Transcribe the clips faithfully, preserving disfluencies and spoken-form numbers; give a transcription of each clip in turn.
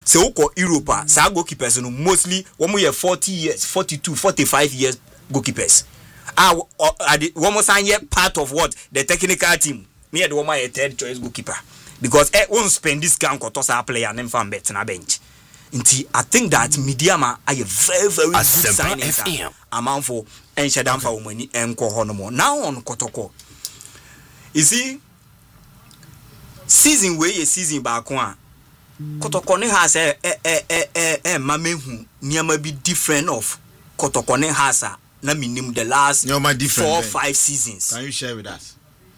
se uko Europa sa goalkeepers no mostly womo ye forty years forty-two forty-five years goalkeepers ah womo san ye part of what the technical team me the womo ye third choice goalkeeper because eh won't spend this can koto sa player nem fan bet na bench nti I think that Midiama are a very very good signing amount for enshedam fa womani enko ho no mo now on Kotoko you see season wey season back one Kotoko ne has eh eh eh eh eh mamehu niama be different of Kotoko ne has na minim the last four five seasons. Can you share with us?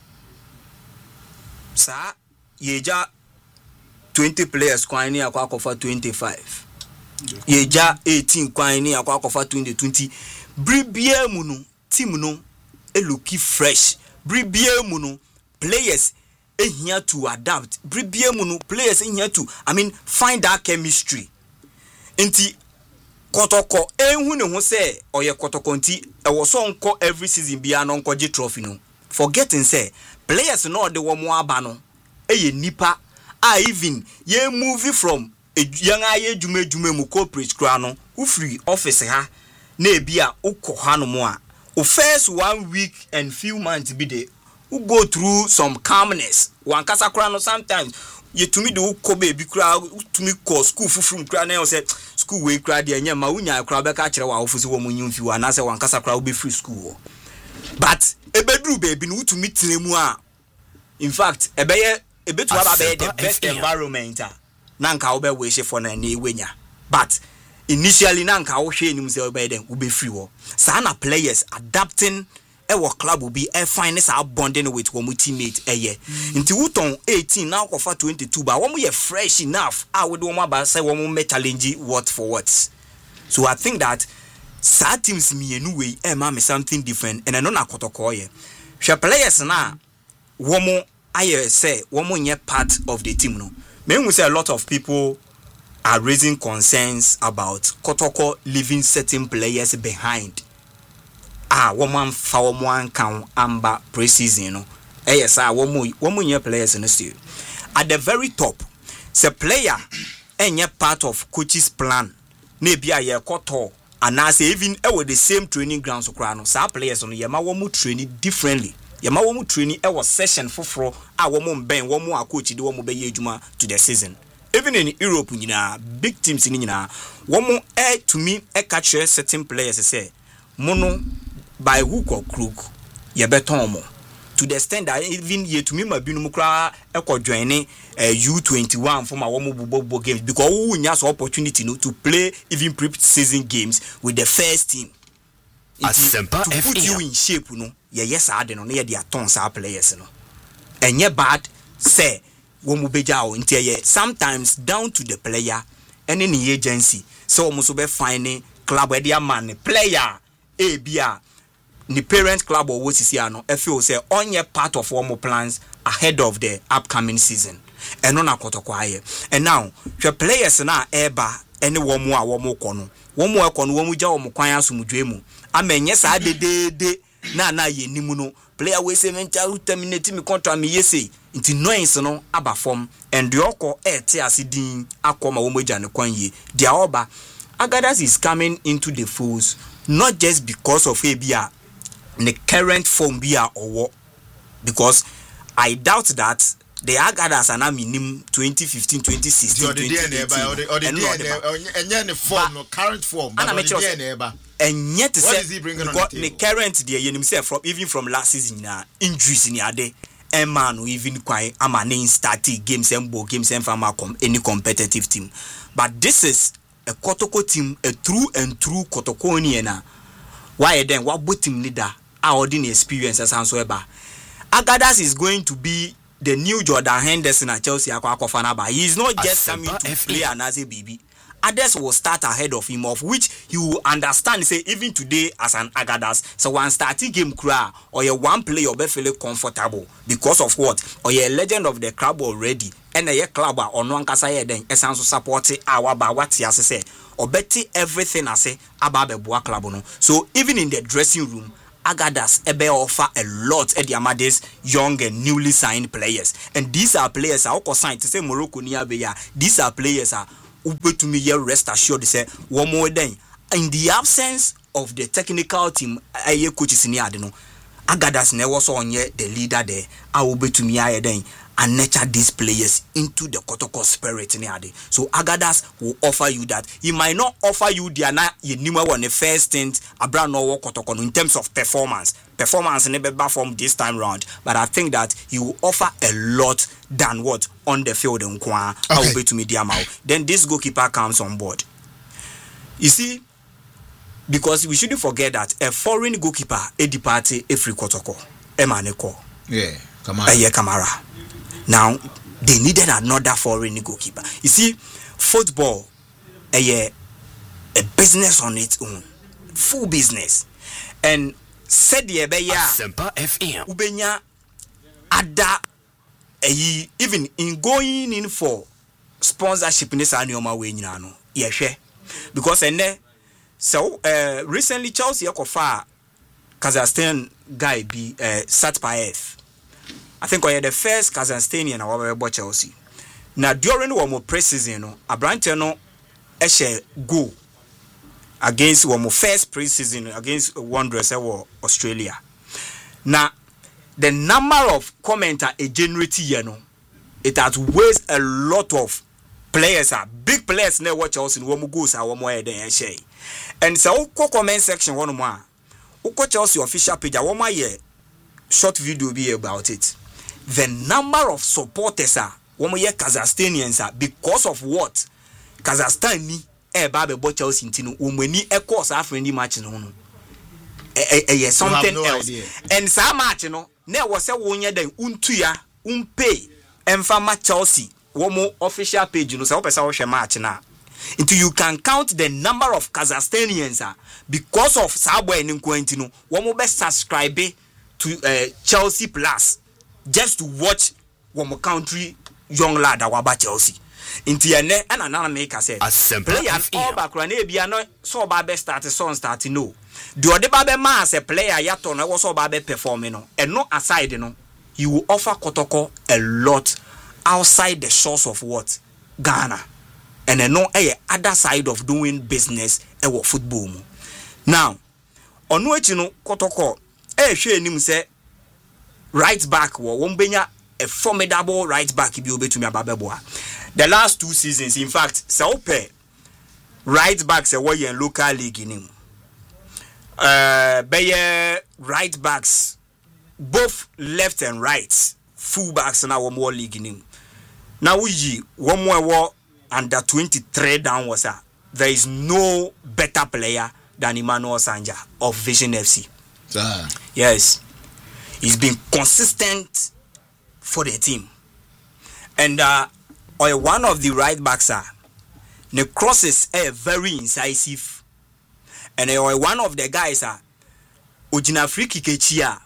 Sir, yeja twenty players kwani akwa kofa twenty-five. Yeja eighteen kwani akwa kofa twenty twenty. Bribie mu no team no e looki fresh. Bribie mu no players here to adapt. Bribie mu no players here to I mean find that chemistry. Enti Kotoko enhu ne ho say oye Kotoko nti e wo so nko every season bia no nko je trophy no. Forgetting say players no de wo mo aba no eye nipa a even ye move from young aye dwuma dwuma mu corporate kra no who free office ha na e bia ukọ ha no mo a o first one week and few months be there who go through some calmness one kasa kra no sometimes ye to me do ko baby kra to me call school fufuru kra na say school we kra de anya ma unya kra be ka kire wa ofusi wo mu nyimfi wa na say one kasa kra wo be free school but ebedru baby no to me tremu a in fact ebeye ebetu aba be the best environment na nka wo be we she for na na ewenya but initially na nka wo hwe enim say wo be den wo be free wo sa na players adapting our club will be a finest are bonding with one teammate a year. Into Wuton eighteen now for twenty-two, but one we are fresh enough. I would want about say one more challenge what for what. So I think that sad teams me anyway, eh, mama something different, and I know na Kotoko. She players na one more I say one more year part of the team. No, maybe we say a lot of people are raising concerns about Kotoko leaving certain players behind. Ah, woman for one count amba pre-season no. Eh yes, ah, one more one more year players in the still. At the very top, the player any part of coach's plan. Maybe a year koto and I say even eh with the same training grounds so crano. Some players on yama one more training differently. Yama one more training eh was session for fro ah one more ben one more coach do one more be juma to the season. Even in Europe, you know, big teams in you know, one more eh to me eh catch certain players say mono by hook or crook, ye beton mo. To the extent that even ye to me my binumukra eko joining a U twenty-one for my womo bobo games because who has opportunity no to play even pre-season games with the first team. To put you in shape, no, ye yes I don't know ye their tons our players no. And ye bad say womo bejao into ye sometimes down to the player and any agency. So almost be finding club where their man player A B R the parent club or what is here no F O say on your part of one more plans ahead of the upcoming season and on a Kotoko and now the players na eba any one more one more kono one more kono one muja or mukwana sumujemu I mean yes I de de de na na ye nimuno player we say mental who terminate me contract me yesi into noise no aba form and the oko e te asidin akoma wo moja ne kwan ye dia oba Agadas is coming into the fools not just because of A B R the current form be or what because I doubt that the Agadas are now minimum twenty fifteen twenty sixteen or the D N A or the or the D N A and yet the form no current form but the D N A and yet what is he bringing on the table? The current the himself from even from last season na injuries in ade and man who even quite am an starting games and ball games and from any competitive team but this is a Kotoko team a true and true Kotokoniana why then what both team leader our ordinary experiences and so ever. Agadas is going to be the new Jordan Henderson at Chelsea. He is not just coming to play another baby. Others will start ahead of him, of which he will understand. Say even today as an Agadas, so one starting game cry or your one player will be feeling comfortable because of what or you're a legend of the club already. And a club or no one can say then essence support our ba what he has said or betty everything I say about the boa club. So even in the dressing room. Agadas ebe offer a lot at the Amades young and newly signed players, and these are players are also signed to say Morocco niya beya. These are players are ubetumi ye rest assured say one more then in the absence of the technical team aye coaches ni ade no Agadas ne was on ye the leader there a ubetumi aye then and nurture these players into the Kotoko spirit ni ade. So Agadas will offer you that. He might not offer you the na ye nima one the first stint abra no work Kotoko in terms of performance. Performance never from this time round, but I think that he will offer a lot than what on the field in Kwa. I will be to media now. Then this goalkeeper comes on board. You see, because we shouldn't forget that a foreign goalkeeper a party a free Kotoko. Emaneko. Yeah, Kamara. Yeah, Kamara. Now they needed another foreign goalkeeper. You see, football a a business on its own, full business, and said the Asempa F M. Ubenya ada eh, even in going in for sponsorship in this annual way no yehwe because ene so uh, recently Chelsea yakofa Kazakhstan guy be uh, Satpaev. I think we are the first Kazakhstanian our about Chelsea. Now during one more pre-season no Abrante no ehye go against one more first pre-season against Wanderers or Australia. Now the number of commenter a generate you know it has waste a lot of players are big players now watch us in one goes our more than share. And so comment section one more. Uko Chelsea official page one more year short video be about it. The number of supporters are one more year Kazakhstanians are because of what Kazakhstan ni e ba be bo Chelsea ntino umweni e course afrendi match no no eh eh something no else idea. And some match no na wo se wo nya dan untu ya unpay emfa match Chelsea wo mo official page no se wo pesa wo hwe match na until you can count the number of Kazakhstanians uh, because of Sabo and Nkwentino wo mo be subscribe to uh, Chelsea Plus just to watch one country young lad about Chelsea. Inti ene ana na make say player all background e bia no so ba be start so start no the ode ba be ma as a player yato no so ba be performing no and no aside no you will offer Kotoko a lot outside the source of what Ghana and no eh other side of doing business e wo football mu. Now onu echi no Kotoko eh hwe enim say right back wo won benya a formidable right back bi obetumi ababeboa. The last two seasons, in fact, Saupe right backs are in local league in him. Uh, Bayer right backs, both left and right, full backs now one more league in him. Now we one more war under twenty-three down was a. There is no better player than Emmanuel Sanja of Vision F C. Ah. Yes, he's been consistent for the team, and. Uh, Or one of the right backs are the crosses are very incisive, and or one of the guys are Ojina free kikechia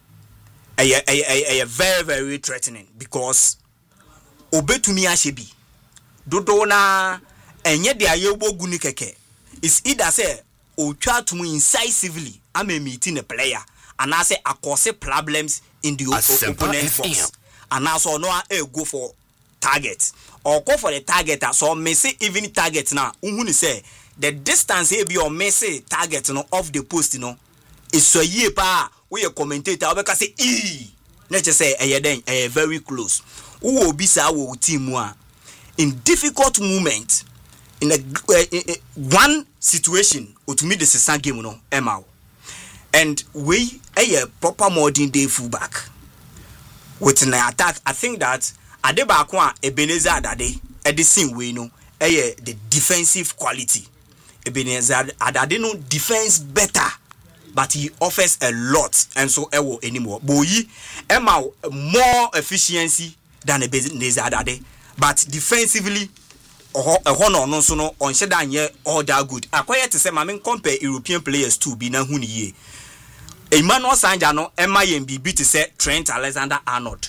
are very very threatening because obetumi ashebi dodo na enye de ayebo guni keke is either say o try to incisively am meeting a player and I say cause problems in the opponent box and also no a go for target or go for the target so miss even target now unhuni say the distance e be or miss target no off the post no is so ye pa we a commentator we can say e let's just say eh then eh very close who obi sa wo team a in difficult moment in a uh, uh, one situation otumi the sesa game no ema and we a proper modern day fullback with an attack. I think that Adeba Kwa Ebenezer Adade Edison we no eh the defensive quality. Ebenezer Adade no defense better, but he offers a lot and so ewo anymore. Boyi Emma more efficiency than Ebenezer Adade, but defensively oh no no so no on shedanye all that good. Akwaya to say I compare European players to be na huni ye. Emmanuel Sanja no Emma Yembi beat to say Trent Alexander-Arnold.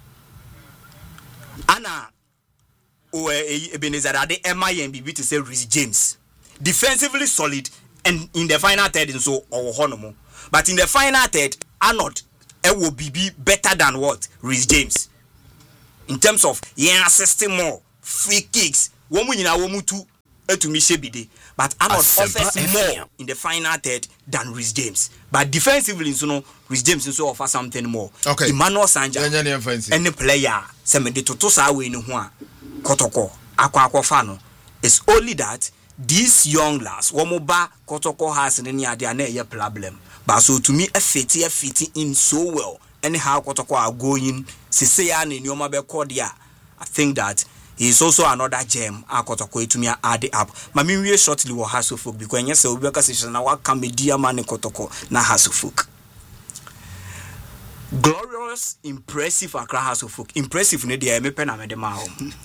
Anna o Ebenezer Ade Emma Yembi beat to say Reece James. Defensively solid and in the final third and so or honomo. But in the final third, Arnold it will be better than what Reece James. In terms of yeah assisting more free kicks, womu nyina womu tu etumi shebide but Arnold offers more in the final third than Rhys James but defensively so no Rhys James also offer something more. Okay. Emmanuel Sanja any player say me de toto sa we ni ho a Kotoko akwa akwa fa no it's only that these young lads womu ba Kotoko has ni ade na e problem but so to me a fit a fit in so well anyhow Kotoko are going sese ya na nioma be cordia. I think that he is also another gem Kotoko to me add up ma me we shortly wo Hasselhoff because yes we be conversation na wa kamedia man Kotoko na Hasselhoff glorious impressive Accra Hasselhoff impressive ne dey me pen na me dey ma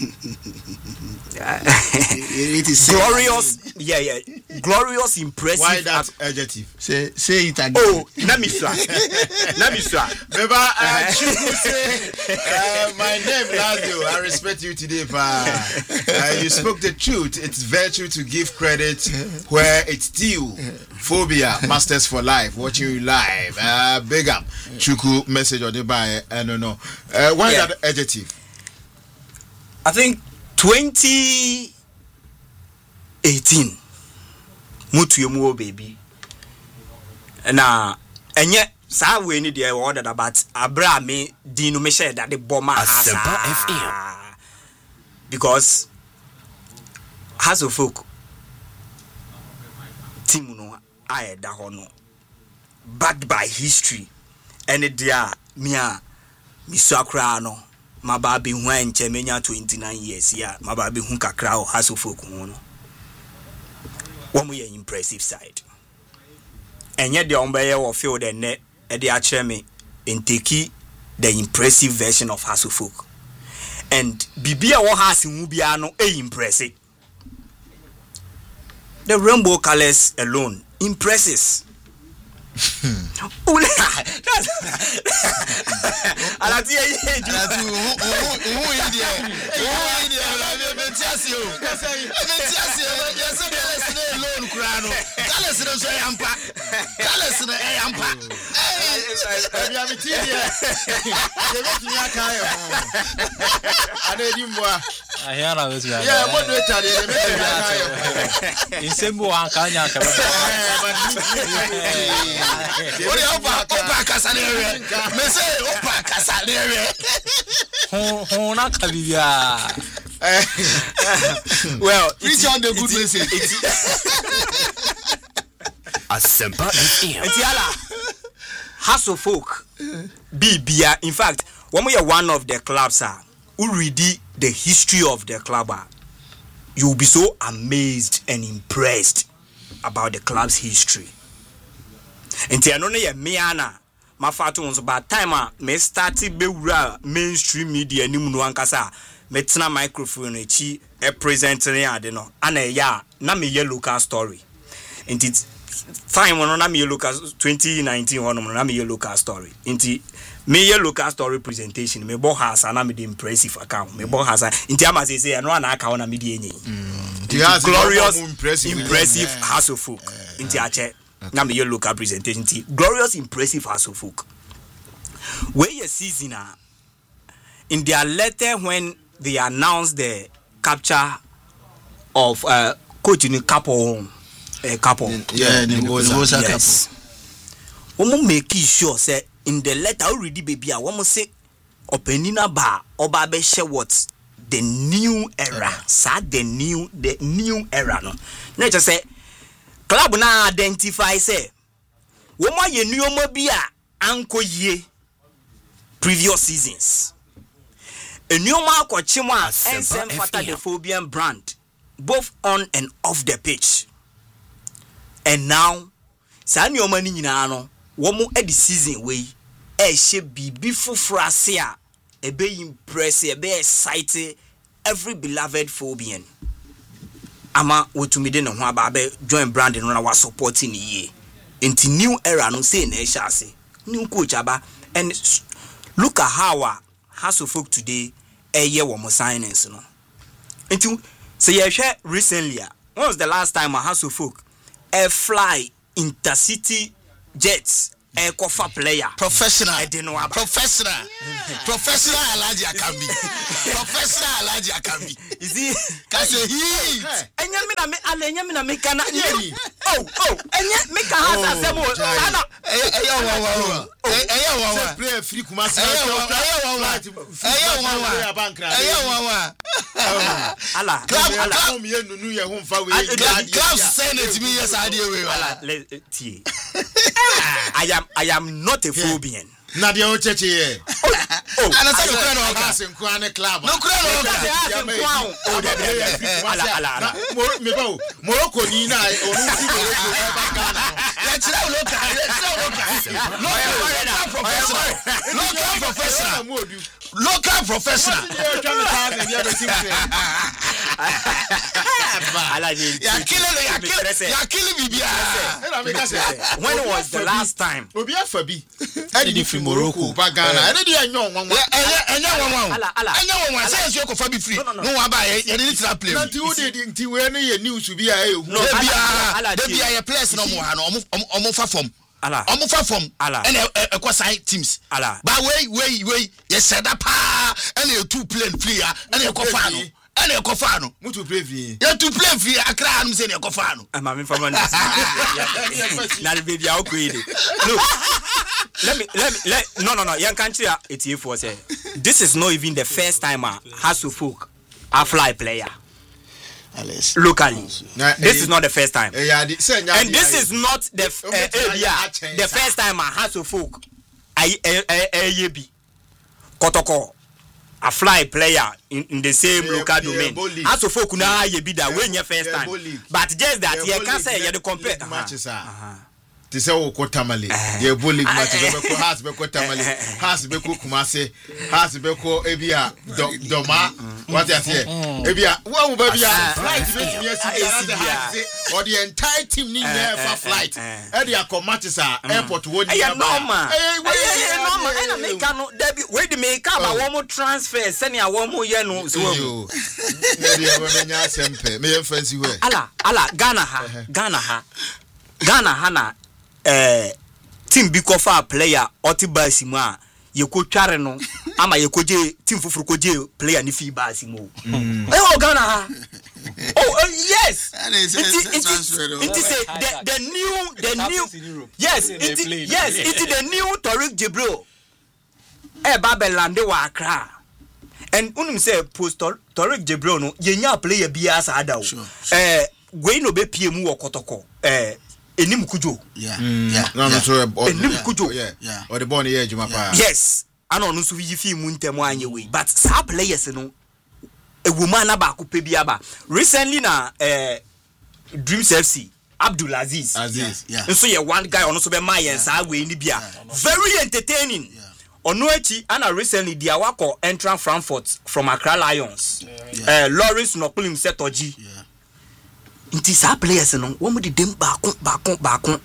it is glorious yeah yeah glorious impressive. Why that adjective? Say say it again. Oh, let me try. Let me try. Beba, uh, say, uh, my name Lazio. I respect you today, pa. Uh, you spoke the truth. It's virtue to give credit where it's due. Phobia, Masters for Life, watching you live. Uh, big up. Chuku message on the by. I don't know. Uh, why yeah. that adjective? I think twenty eighteen. Mutu yomu baby. Na enye sa we ni dey order about abra me dinu me share that the bomber has F M because Hasselhoff team no aye da ho no backed by history and dia me a misakra no maba be hu enche menya twenty-nine years ya maba be hu kakra o Hasselhoff hu no one more impressive side. And yet the umbaya will feel the net at the acheme in Teki the impressive version of Hasselhoff. And Bibia wa has Mubiano a impressive. The rainbow colors alone impresses. Opa opa kasalere me say opa kasalere ho ho na kabibia well preach on the good message Asempa F M entiala Hasselhoff Bibia in fact when we are one of the clubs are who read the history of the club you will be so amazed and impressed about the club's history. Enti ano ne ye meana mafatu nso ba time a me start be wura mainstream media ni mu ankasa me tena microphone echi e present ne ade no ana ya na me ye local story. Enti time no na me ye local twenty nineteen one no na me ye local story. Enti me ye local story presentation me bo hasa na me the impressive account me bo hasa enti ama say say no na aka na me die enyi. Glorious impressive impressive Hasselhoff enti ache na me your local presentation tea glorious impressive Hasselhoff where your season uh, in their letter when they announced the capture of uh, coach in couple a couple yeah the was a yes we make sure say in the letter already baby I want to say openina ba oba be share what the new era sa the new the new era no na just say club na identify say woman ye nuoma bi a anko ye previous seasons enuoma akochimo a ensem fata the Phobian brand both on and off the pitch and now sa nuoma ni nyina no womo e the season we e hye bibi foforo ase a e be impress e be excite every beloved Phobian ama wotumide ne ho aba be join brand no na wa supporting ye enti new era no say na e ase new coach aba and look at how uh, Hasselhoff today a year wo mo signings no enti say ye hwe recently when was the last time a Hasselhoff a fly intercity jets e kofa player professional e de no aba professional professional Alaji Akambi professional Alaji Akambi you see kase he enya me na me ala enya me na me kana oh oh enya me ka ha asem o sana eya wa wa eya wa wa play free Kumasi eya wa wa eya wa wa eya wa wa ala ala come here nunu ye ho mfa we club senate me yes ade we ala tie I am I am not a phobian. Nadia Ocheche here. Oh, and I said no crano gas in Kwane club. No crano gas. Oh, ala ala. Me ba Morocco ni na onusi Morocco e ba Ghana. Let's now look at let's now look at. Local professional. Local professional. Local professional. Ya kill ya kill ya kill bibia. When was the last time? Obi afabi. Edi fi Morocco ba Ghana. Edi dey anyo nwanwa. Enya enya nwanwa. Enya nwanwa say you go fabi free. No wa ba ye dey try play. Nti wo dey nti we no ye news bi a ehu. No bia. Dey bia ye players no mo ha no omo omo fa form. Ala. Omo fa form. And e kwa side teams. Ala. But wait wait wait ye said that pa and you two play free and you go fa no. And you go fa no. Mutu play free. You to play free Accra am say you go fa no. Am me for man. Na the baby how create. Look. Let me let me let no no no young country it's here for say this is not even the first time uh, Hasselhoff a fly player locally. This is not the first time. And this is not the uh, area the first time uh, Hasselhoff I I be Kotoko a fly player in, in the same yeah, local yeah, domain. Hasselhoff na ye be that when your first time. But just that you can say you compare matches are. Tise wo ko tamale the bully match be ko has be ko tamale has be ko Kumasi has be ko ebia doma what you say ebia wo wo ba bia flight be to yes has or the entire team ni near for flight e dey come matches are airport wo ni ba normal eh normal e na make no debi we dey make ba wo mo transfer senior wo mo ye no so wo na dey wo nya sempe me fancy we ala ala Ghana ha Ghana ha Ghana ha na eh team bi kofa player oti basi mu a ye ko tware no ama ye ko je team fufuru ko je player ni fi basi mu eh o Ghana ha oh uh, yes it it it is the the new the new yes it yes it is the new Tariq Jibril eh Babelande wa Accra and unum say post Tariq Jibril no ye nya player bi asa ada o eh we no be pie mu wo Kotoko eh enim kujo yeah yeah no no so enim kujo yeah or the born here juma pa yes ana onu so yi fi mu ntemu anye we but sa players no ewuma na ba ko pe bia ba recently na eh Dreams F C Abdul Aziz Aziz yeah so ye one guy ono so be ma yen sa we ni bia very entertaining ono echi ana recently dia wako entrant Frankfurt from Accra Lions eh Lawrence Nokulim Setoji inti sa players no wo mo di dem ba ko ba ko ba ko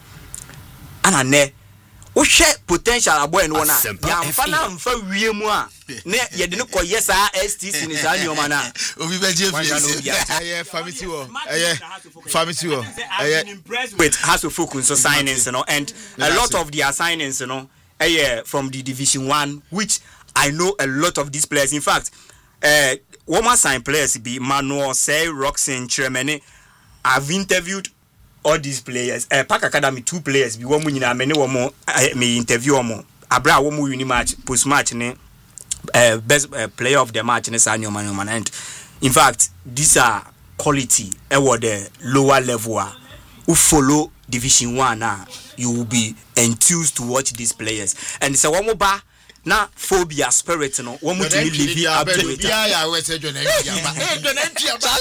ana ne wo hwe potential aboy no na ya mfa na mfa wie mu a ne ye de ne koye sa S T C ni sa nyoma na obi be je fi eh family wo eh family wo eh with Hasselhoff so signings you know and a lot of their signings you know eh from the Division one which I know a lot of these players in fact eh woman sign players be Manuel say Roxen Tremene. I've interviewed all these players. Uh, Park Academy two players. Be one nyina me ne wo mo me interview omo. Abra wo mo win match post match ne uh, best uh, player of the match ne sa nyoma nyoma and in fact these are quality e wo the lower level a who follow Division one na you will be enthused to watch these players and so wo mo ba na phobia spirit no wo mo timi live up to it ya ya we say jona ntia ba jona ntia ba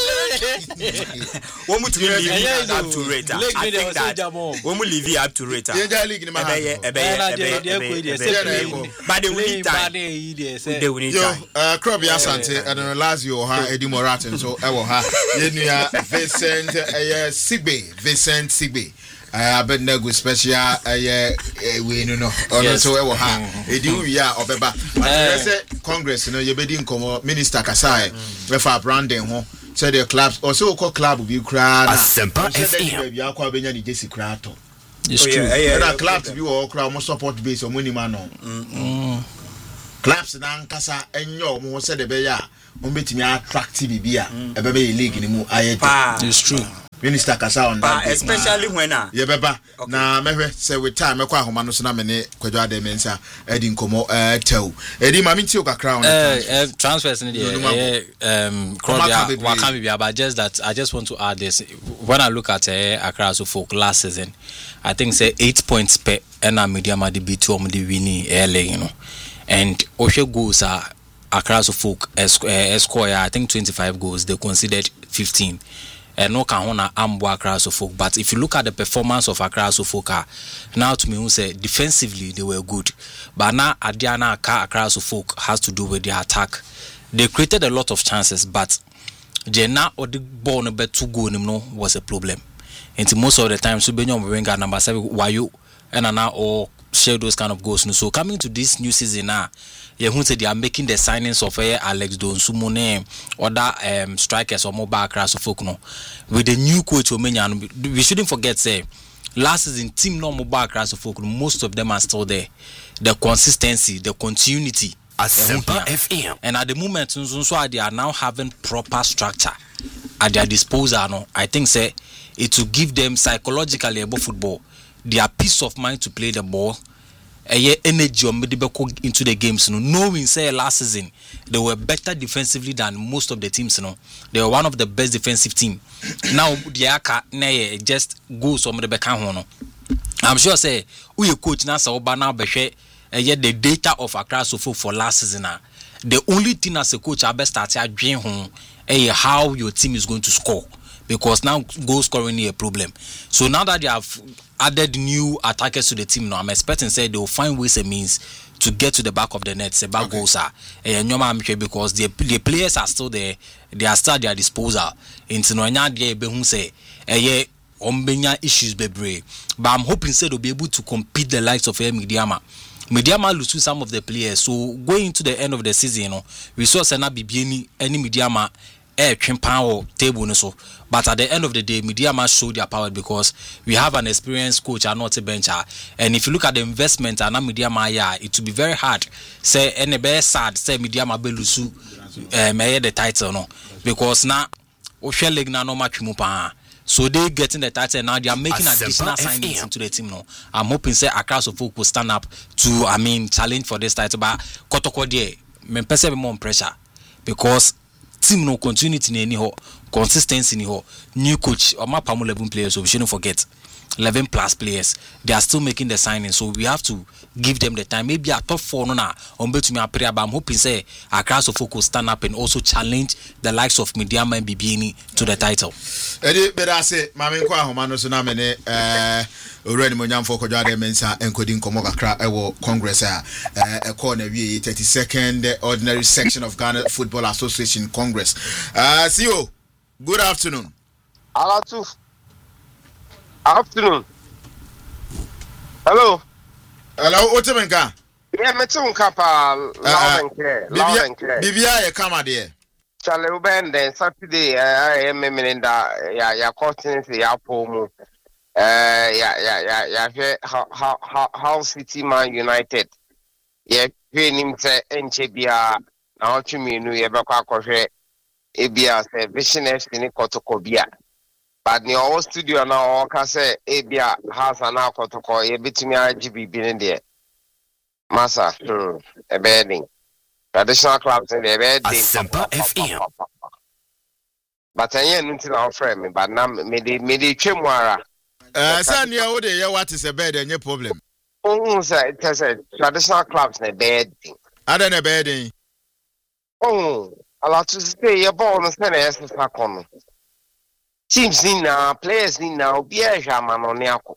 wo mo timi live up to it I think that wo mo live up to it yeah league ni ma ha ebe ebe but the winning time the winning time uh club ya Asante and Lazio ha Eddie Moratin so e wo ha ye nua Vincent eh Sigbe Vincent Sigbe I bet nego special eh we no no ono so e wo ha edi wi a obeba but say congress no ye bedi nkomo minister Kasai we fa branding ho say the clubs also call club bi kra na Asempa F M bi akwa benya ni jesi kra to It's Oh, true. yeah, yeah, There yeah, are clubs to be all crowd more support base or money man on. Mm. Clubs na nkasa enyo mo se de be ya mo betimi attractive bia e be be league ni mu ayete. It's true. Minister kasa on Pa, that. especially when uh, Ye beba na mehwe say with time mekwa ahoma no so na me ne kwadwa de mensa edi nkomo eh tew. Edi ma minti o kakra on. Uh, transfers in the um Krobia Wakami Bia, but just that I just want to add this. When I look at uh, Accra Folk last season, I think say eight points per and a medium at the B two the winning early, you know. And Oshe goals are Accra Folk score I think twenty-five goals, they considered fifteen. And no can honor Ambo Accra Folk. But if you look at the performance of Accra Folk, now to me who say defensively they were good. But now Adiana Accra Folk has to do with their attack. They created a lot of chances, but Jenna or the ball number two goal no was a problem. And most of the time, Subenyo Mwenga number seven, Wayo, and now or share those kind of goals. So coming to this new season now, you say they are making the signings of uh, Alex Donsumone, other um, strikers or mobile Accra Folk no. With the new coach we shouldn't forget say last season team no mobile Accra Folk, most of them are still there. The consistency, the continuity. Asempa F M. And at the moment, so they are now having proper structure at their disposal. No, I think say it will give them psychologically about football, their peace of mind to play the ball, a energy into the games. No, knowing say last season they were better defensively than most of the teams. No, they were one of the best defensive team. Now the just go some of the back no. I'm sure say we coach now so now be and yet the data of Accra Folk for last season, uh, the only thing as a coach I best start at home is how your team is going to score, because now goal scoring is a problem. So now that they have added new attackers to the team, now I'm expecting say they will find ways and means to get to the back of the net. Say back goals are and because the the players are still there, they are still at their disposal. Into no anya be who say eh ombenya issues bebre, but I'm hoping say they'll be able to compete the likes of Air Mediama. Mediama lose some of the players, so going into the end of the season, you know, we saw Sena Bibiani, any Mediama air power table, so. But at the end of the day, Mediama showed their power because we have an experienced coach and not a bencher. And if you look at the investment and Mediama, yeah, it will be very hard. Say any best sad, say Mediama Belusu, um, the title, no, because now Oshel Legna no much mupa. So they getting the title now. They are making additional signings into the team now. I'm hoping say Accra Folk will stand up to, I mean, challenge for this title. But Kotoko there, me perceive more pressure because team no continuity ni ho, consistency ni ho. New coach, or my Pamu eleven players, so we shouldn't forget. eleven plus players, they are still making the signing, so we have to give them the time. Maybe a top four no na on bet to me a prayer, but I'm hoping say Accra Folk will stand up and also challenge the likes of Mediama and Bibiani to the title. Edi beda se mame kwa ahoma no so na me ne eh already monyam for kodwa de mensa enkodi nkomo kakra ewo congress a eh e call na wie thirty-second ordinary section of Ghana Football Association Congress. Uh C E O, good afternoon. Alatu. Afternoon. Hello. Hello, Otemenka. Yeah, me too kapa loud and clear. Loud and clear. Bibia e kama de. Chale ubende Saturday I am meminda ya ya continent ya pomu. Eh ya ya ya ya how how how City Man United. Yeah, hwe nim se enche bia na otwemi nu ye bekwa akohwe ebia se Vision F C ni kotoko bia. But ni our studio na o ka say ebia house na kotoko ye bitimi agi bibi ne de. Masa hmm e bedding. Traditional clubs in the bed. Asempa F M. But I ain't until our friend me, but now me de me de chemwara. Eh san ya wo de ye what is a bed any problem. Oh, sir, it has a traditional clubs in the bed. Ada na bedding. Oh, a lot to say your ball no say na sakon. Teams ni na players ni na obia jaman no ne akọ.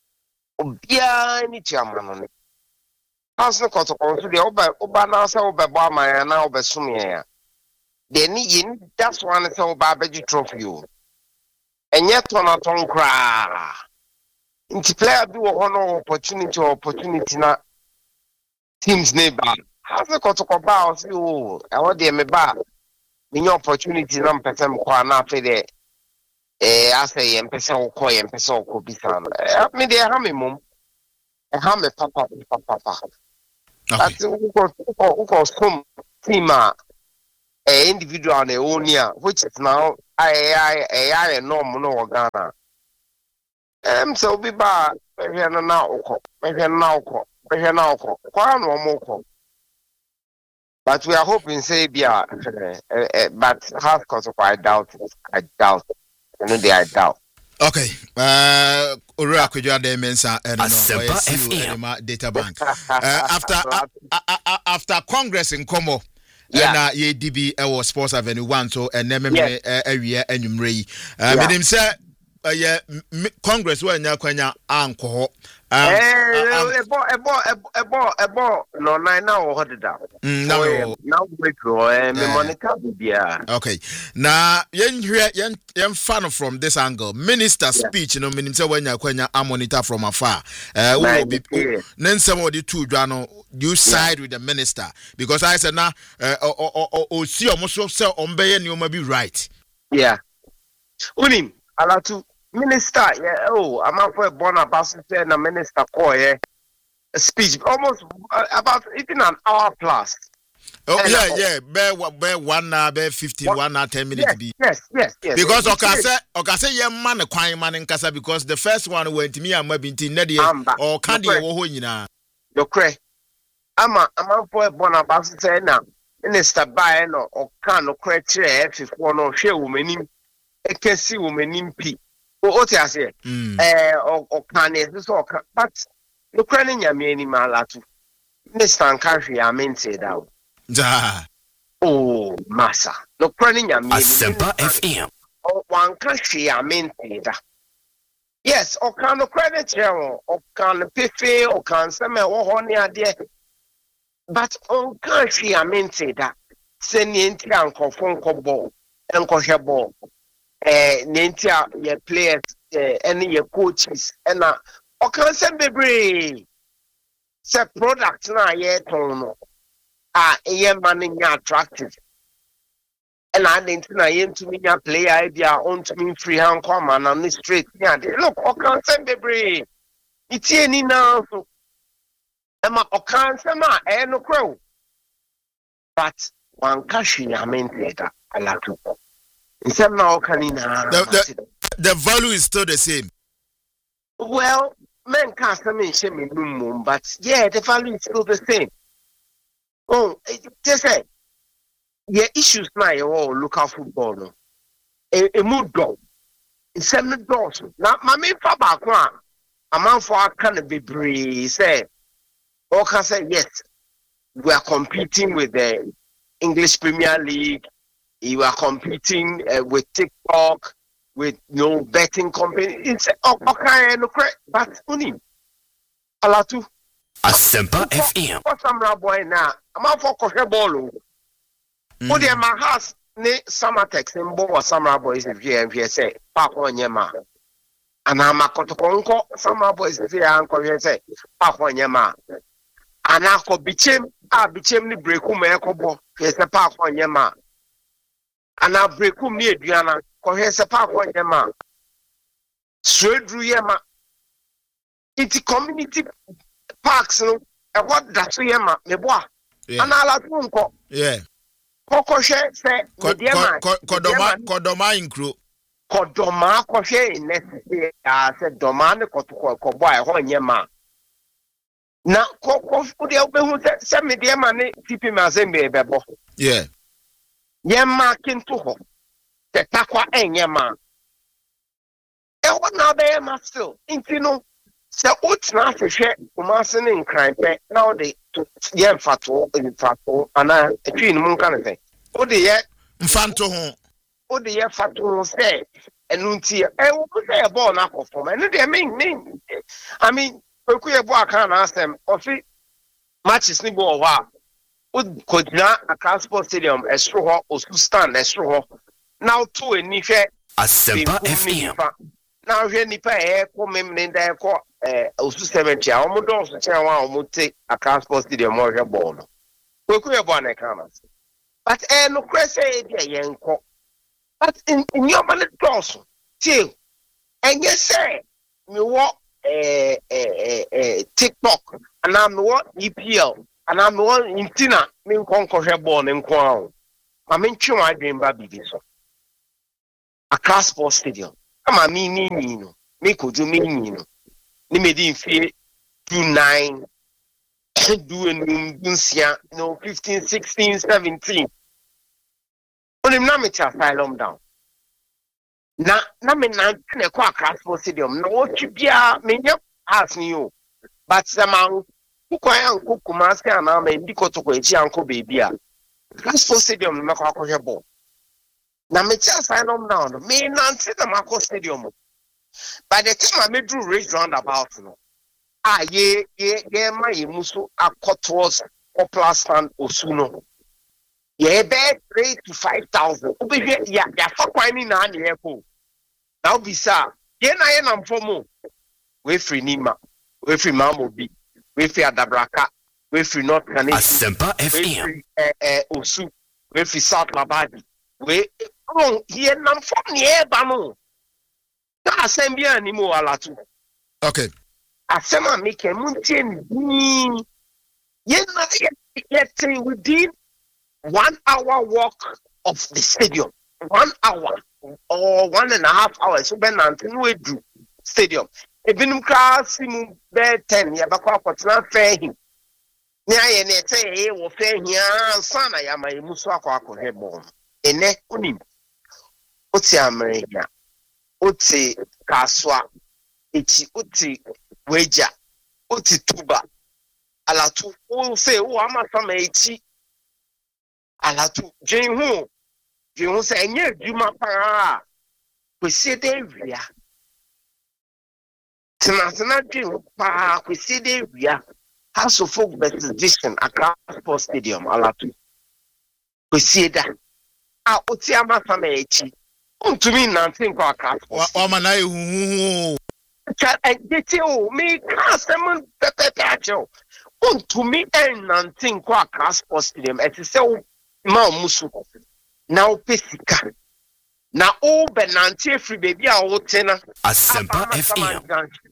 Obia ni jaman no. House no kotoko so de oba oba na say oba bo amaya na oba sum ya. De ni yin that's one say oba beji trophy o. Enye to na ton kra. Inti player bi wo no opportunity opportunity na teams neighbor. House no kotoko ba o say o e wo de me ba. Ni opportunity na mpese mko na fe de eh ase ye mpese okọ ye mpese okọ bisa no me dey ha me mum e ha me papa papa papa Okay. That's who cause some team a individual na onia which is now I I I norm no Ghana. Em so be ba ehwe no na okọ ehwe na okọ ehwe na okọ kwa no mo okọ. But we are hoping say bia but half cause I doubt it. I doubt it. You know they I doubt. Okay. Uh, Ura Kujua de Mensa and Asempa F M Data Bank. Uh, after uh, uh, uh, after Congress in Como, Yeah. and uh, ye D B uh, Sports Avenue one so and then Yeah. area and you may. Yeah. Uh, him say, uh, yeah, Congress when you kwanya anko. Eh, ebo ebo ebo ebo no nine now hold it down. No, Now we go eh me Monica bia. okay. Now, yen hear yen yen fan from this angle. Minister Yeah. speech, you know, meaning say when you kwanya a monitor from afar. Uh, who Right, will be yeah. then some of the two, Jano, you side with the minister because I said now, uh, or or or see almost so on bay and you may be right. Yeah. Unim alatu minister yeah oh I'm up for a born ambassador na minister call yeah a speech almost uh, about even an hour plus. Oh And, yeah, uh, yeah, bear bear one hour, bear fifteen, What? one hour, ten minutes Yes, be. yes, yes, yes. Because It- okay, it- say okay, say yeah, man, a quiet man in Casa because the first one went to me and maybe in Nadia Amba. or Candy Okay. or Hoyina. You're correct. I'm a I'm up for a born ambassador now. Minister by no or can no correct if one no share woman e can see woman in P. What I say? Mm. Eh or or can it so but no credit ya me any malatu. Minister country I mean say that. Ja. Oh, massa. No credit ya me. Asempa F M. Or one country I mean say that. Yes, or can no credit ya or can pay or can some or honey idea. But on country I mean say that. Send the entire phone call ball and call ball. Eh, Nintia, your players, eh, any your coaches, and uh, or can send baby. Say product na yet on ah, a money attractive. And I didn't know yen to me a play idea on to me free hand come and on the street. Yeah, look, or can send baby. It's any now. Emma or can send my air no crow. But one cash I mean that I like to. Instead now can in The, the, the value is still the same. well, men can't come in shame in room, but yeah, the value is still the same. Oh, just say, yeah, issues now, you all look at football. No, a mood dog. It's seven doors. Now, my main papa, a man for our kind of be brave, say, or can say, yes, we are competing with the English Premier League. You are competing uh, with TikTok, with no betting company. It's oh, okay, no correct, but only alatu. Asempa F M. What's some boy now? I'm out for coffee ball. Oh, dear, my house, ne summer text and boy, summer boys if you and you say, Papa on your ma. And I'm a cotoconco, summer boys if you uncle you say, Papa on your ma. And I could be chim, I be chimney break whom I could go, here's a papa on your ma. And I break whom near Diana, for here's a papa on your ma. Straight through your ma. It's community parks, no, and what that's your ma, me boy. Yeah. And I like to Yeah. Koko share say Ko- dear ko- man. ko- Kodoma Kodoma in crew. Kodoma ko share in necessary I said domane ko ko ko boy ho nyema. Na ko ko udi obehu say say me dear man tipi me asem be bebo. Yeah. Nyema kinto ho. Te takwa enyema. E what na be ma still. Inti no say utna hwehwe umase ne nkran pe na ode ye mfato mfato ana etwi no munka ne say. Ode ye Mfanto ho. o de ye fatu say enu nti e wo say ball na perform enu de mean mean I mean kweku ye ball aka na asem ofi matches ni ball wa o kodina Accra Sports Stadium estro ho osu stand estro ho now to eni hwe Asempa F M. now hwe nipa e ko memne da e ko eh osu cemetery a omo do so chen wa omo take Accra Sports Stadium mo hwe ball no kweku ye ball na ka na but eh no kwese e de ye nko. But in, in your money also, Till, and yes, sir, me what eh eh eh TikTok, and I'm what E P L, and I'm what Intina, me conquer born in Kwao. I mean, my dream baby this one. A class sports stadium. I'm a me me me no. Me could do me me no. Ni me di feel do nine, do and do no fifteen, sixteen, seventeen. On him na me asylum down. Na na me na na kwa class sports stadium. No chibia me nyam as ni o. But sama ku kwa an ku Kumasi ana me ndi kotoko echi anko baby a. Class sports stadium na kwa kwa ball. Na me cha asylum down. Me na nti na mako stadium. By the time I made do race roundabout, no. Ah, ye, ye, ye, my musu akotos opla stand osuno. Ye bet three to five thousand. Ubi ya, ya fuck wine na ni epo. Now be sa. Ye na ye nam fomo. We free Nima, we free Mamobi, we free Adabraka, we free North Canada, Asempa F we M. free eh eh Osu, we free South Labadi. We oh ye nam fom ni e ba no. Na asembia ni mo alatu. Okay. Asema make munchen ni ye na ye within one hour walk of the stadium. One hour or one and a half hours. So ben nantin we do stadium. Ebinum kra simu be ten ya bakwa kwotena fe him. Ni aye na say e wo fe hia sana ya mai muso akwa akwa ball. Ene onim. Oti amre ya. Oti kaswa. Iti oti weja. Oti tuba. Alatu o say o amasa ma iti. Alatu jenhu. Jenhu say enye djuma pa. Kwesi de wia. Tena jenhu pa kwesi de wia. House of Folk versus Vision Accra Sports Stadium Alatu. Kwesi da. A oti amasa ma iti. Untumi nantin kwa Accra. Wa mana e hu. Cha ejeti o me ka semen pepe acho. Untumi en nantin kwa Accra Sports Stadium. Eti se o ma musu. Na o pesika. Na o benanti free baby a o tena. Asempa F M.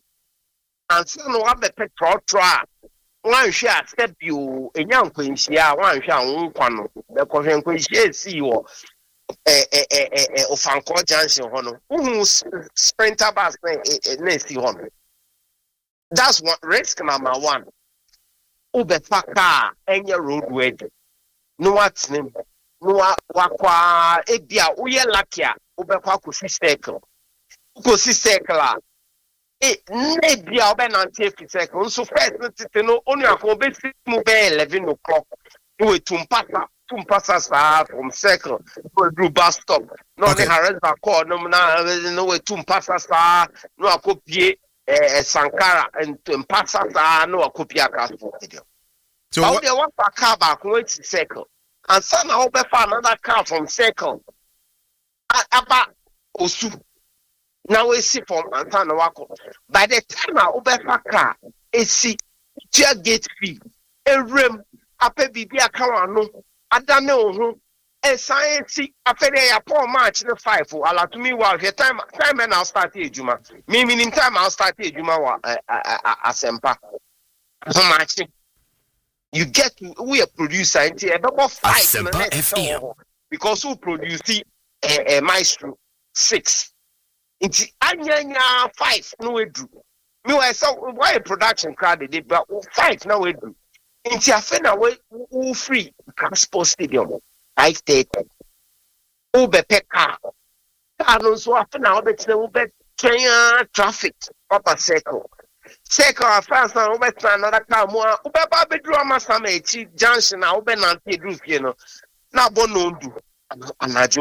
Ansa no abe petrol tra. Wan hwe a step you enya nkwanhia wan hwe a wonkwa no. Be ko hwe nkwanhia si wo eh eh eh eh Ofanko Junction ho no. Uhu sprinter bus na si ho no. That's one risk number one. Ube paka enye roadway. No what's name. No wakwa ebia uye lakia ube kwa kusi circle. Kusi circle. Eh nebia ube nanti fi circle. So first no no onu akon be si mu be eleven o'clock. We tumpasa tumpasa sa from circle go do bus stop. No ne harass ba call no na no we tumpasa sa no akopie eh Sankara and tumpasa sa no akopie Akasport Stadium. So how they want a car back when it's circle. And some now be find another car from circle. About Osu. Now we see from Antana Wako. By the time I open car, it's see tear gate fee. A rim, a baby be a car no. I don't know. A science, a fede a poor match in the five for Allah to me while the time time and I'll start here, Juma. Me meaning time I'll start here, Juma, a sempa. How much? You get we a producer into about five F M. because who produce the uh, uh, Maestro six. Into anya five no we do. Me I saw why a production crowd they but five now we do. Into a fena we who free Sports Stadium five thirty. Ube peka. Car so after now bet ube train traffic upper circle. Second, first, I will another car more. Ubeba bedroom massa mechi junction. I will be nanti roof, you know. Now, bono do anajo.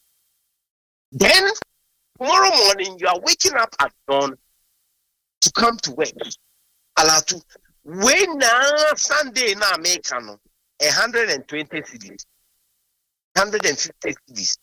Then tomorrow morning, you are waking up at dawn to come to work. Alatu. When na Sunday na make no a hundred and twenty cedis, hundred and fifty cedis.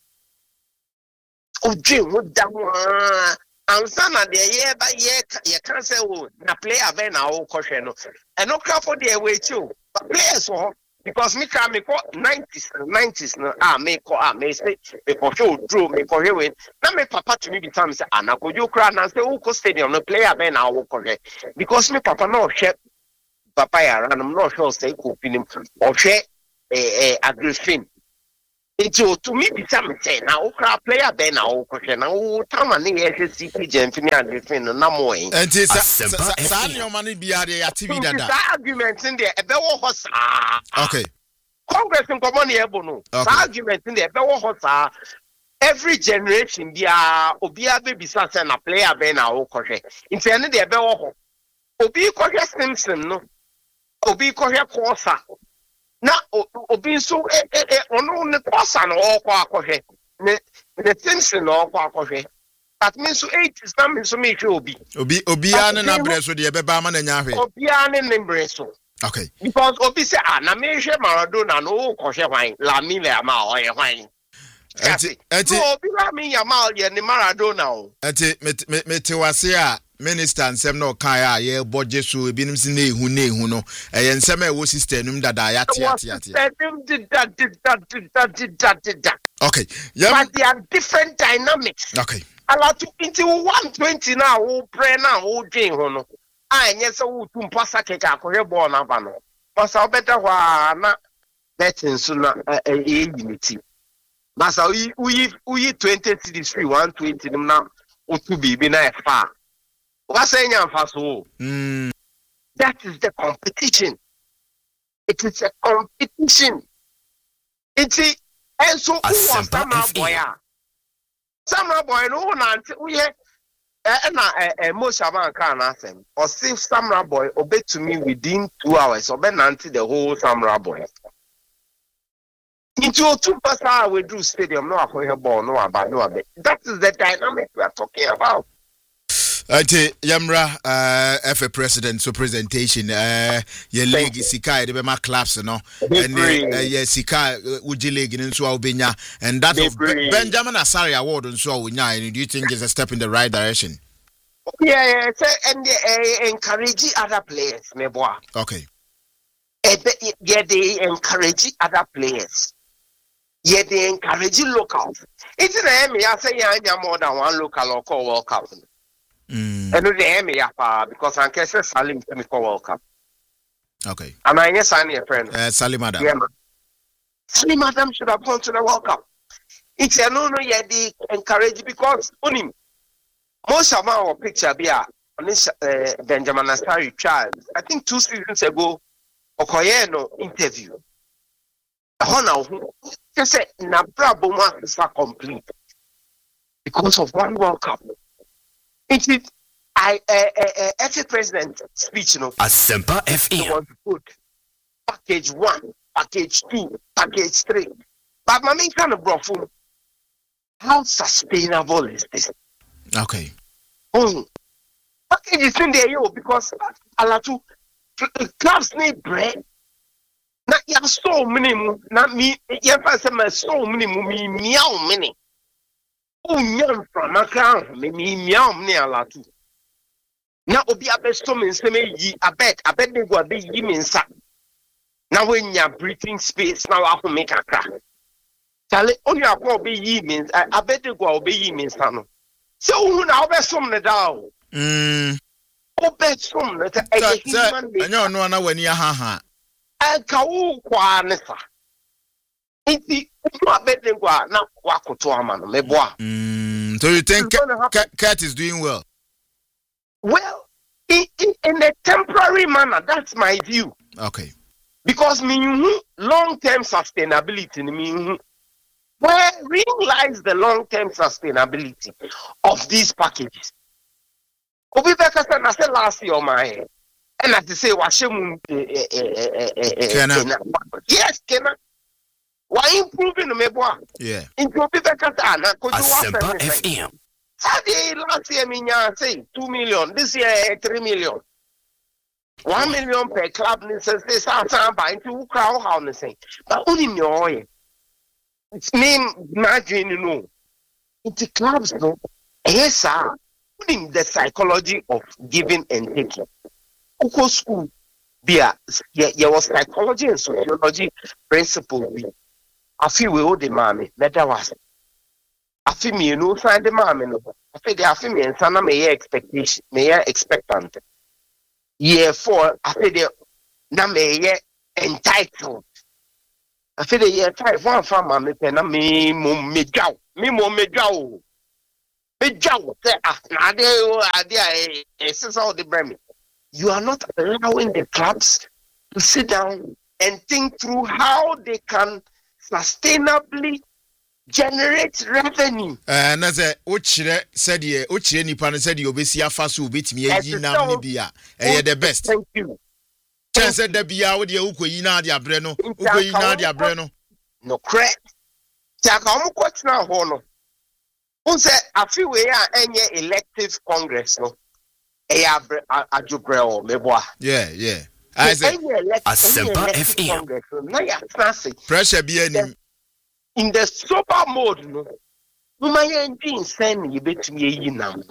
Oh, Jim, what that? And some of the year by year, you can't say, oh, na player then our question. And no crap for the way too. But players, because me can me ko nineties nineties no ah me ko ah me say me ko show draw me ko hewe na me papa to me be time say ana ko you cry na say who ko stadium no player be na wo ko because me papa no hwe papa ya ran no sure say ko pinim o hwe eh eh agrifin into to me be time say na wo cry player be na wo ko hwe na wo time na ye C P Jemfini agrifin no na mo yin enti sa sa ne o mani bia de ya T V dada sa argument in there e be wo ho sa okay Congress in common ebo no argument in there be wo ho sa every generation bia obia be bisa say na player be na wo ko hwe into ene de be wo ho obi ko hwe Simpson no obi ko hwe Kosa na obi so ono ne Kosa no o ko akọhwe ne ne Simpson no ko akọhwe that means so eighties na means so me hwe obi obi obi a ne na bre so de be ba ma na nya hwe obi a ne ne bre so okay because obi say ah na me hwe Maradona no ko hwe hwan la mi le ama o ye hwan enti enti obi la mi ya ma ye ni Maradona o enti me me te wase a minister nsem na okan a ye boje so ebinim si na ehu na ehu no eye nsem a wo sister num dada ya tia tia tia okay yeah but they are different dynamics okay ala to into one twenty now wo pray now wo dwen ho no a enye se wo tu mpasa keka akohwe ball na ba no pasa obeta hwa na betting so na e unity masa uyi uyi twenty cities free one twenty nim na otu bibi na e fa what's saying so mm that is the competition. It is a competition. It's a and so who was Samuel Boy? Samuel Boy no na we eh na eh most of man can ask or see Samuel Boy obey to me within two hours obey nanti the whole Samuel Boy. Into two passer we do stadium no akọ ball no about no about. That is the dynamic we are talking about. Ati Yamra uh F A president so presentation uh ye league sika de be ma clubs no and uh, ye sika uji league nso a obenya and that of Be- Benjamin Asare award nso a wonya. Do you think is a step in the right direction? Yeah, yeah, and uh, encourage other players, me boy. Okay. Yeah, they encourage other players. Yeah, they encourage locals. It's an me I say yeah, more than one local or call World Cup. Mm. And the Emmy because I can say Salim to me for World Cup. Okay. And I yes, I need a friend. Uh, Salim Adam. Yeah, man. Salim Adam should have gone to the World Cup. It's a no, no, yeah, they encourage because only most of our picture be on this uh, Benjamin Asari child. I think two seasons ago, Okoyeno interview. Honor, they said, na brabo man is not complete because of one World Cup. It is I uh, uh, uh, F A president speech, you know. Asempa F M. Was good. Package one, package two, package three. But my main kind of brought how sustainable is this? Okay. Oh, package is in there, yo, because a lot of clubs need bread. Not you have so many, not me, you have so many, me, meow, many. Oh, young from my crown, me, meow, me, a lot too. Now, Obi Abestom and Seme, ye, I bet, I bet they will be ye sa. Now, when you're breathing space, now I will make a crack. Charlie, only I will be ye means, I bet they will be ye means, no. So, when I'll be some the down. Mm. Oh, bet some that I human. No, no, no, when you ha ha. I can't quantify. If you bet they go now, walk to a man, me boy. Mm. So, you think Cat is doing well? Well, in, in, in a temporary manner, that's my view. Okay. Because me long-term sustainability, me where lies the long-term sustainability of these packages? Obi Beka said, I said last year, my head, and I say, Washem, yes, Kena. Why improving the meboa? Yeah. In Obi Beka said, Asempa F M. Saturday last year, me say two million. This year, three million. One million per club. This is some by two crowd house. Say, but only me oil. It's name imagine you know. It's clubs no. Yes, sir. Putting the psychology of giving and taking. Oko school. Bia, there was psychology and sociology principle. I feel we owe the mommy, better was. I feel me, you know, find the mommy. I feel the I feel me and son of me expectation, may expectant. Year four, I feel the na me entitled. I feel the year five, one from my pen, me, me, jow, me, me, jow. Me, jow, ah, now they are all the bremy. You are not allowing the clubs to sit down and think through how they can sustainably generate revenue. Uh, na say ochire said ye ochire nipa no said ye obesi afa so obetimi ayi nam ni bia eh the best. Thank you. Chen said da bia wo de ukoyi na de abre no ukoyi na de abre no. No correct. Chaka omo kwatna ho no. Un say afi we a enye elective congress no. E abre ajobre o meboa. Yeah, yeah. I say Asempa F M. Na ya traffic. Pressure be any In the sober mode, no, woman engine send you bet me a nam.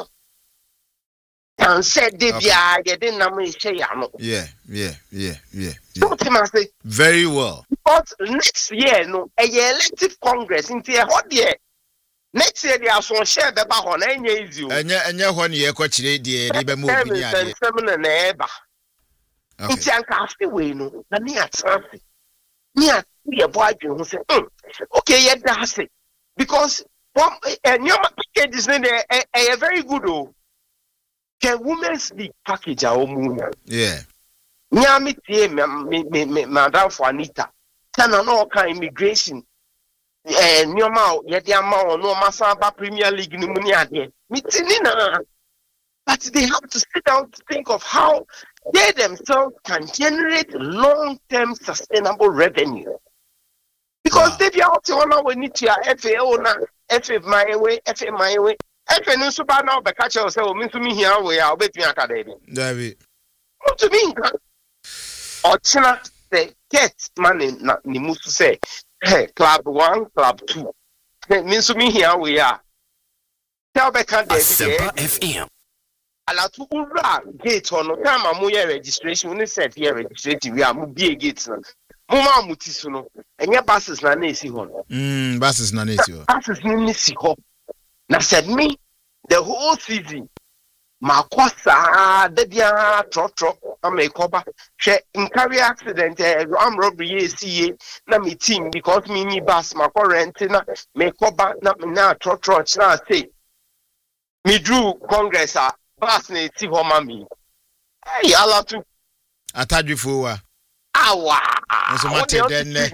And said, Debia, you didn't know me say, yeah, yeah, yeah, yeah. Don't say very well. But next year, no, a elective congress in the hot year. Next year, they are so share the bar on any issue. And ya, and ya, one year, coach, the Riba movie, and seven and ever. It's a casting way, no, the near traffic. Near. We are boy who say, okay, yeah, that's it. Because one and your package is a very good. Oh, can women's league package our moon? Yeah. Nyami tie me madam for Anita. Tana no kind immigration. Eh, nyoma ye dia ma no masa ba Premier League ni muni ade. Mitinina. But they have to sit down to think of how they themselves can generate long-term sustainable revenue. Because wow. They be out to we need to F A O na F A my way, F A my way. F A no super now be catch us so mean to me here we are bet me academy. David. What to mean? Or China the get money na ni musu say hey club one, club two. Means to me here we are. Tell be can Asempa F M. Ala tu ura gate on no time amu ye registration we set here registration we are mu be gate na. Mama mutisu no enye buses na na esi ho no mm buses na na esi ho buses ni si ho na said me the whole season ma kwasa da bia tro tro am ekoba hwe in carry accident am robbery esi na me team because me ni bus ma ko rent na me koba na na tro tro na say me drew congress a bus na eti ho ma me hey ala tu atadwefo wa awa so mate den ne